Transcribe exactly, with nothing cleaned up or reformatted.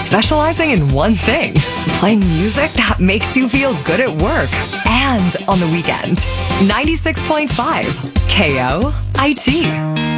specializing in one thing, playing music that makes you feel good at work and on the weekend. ninety-six point five K O I T.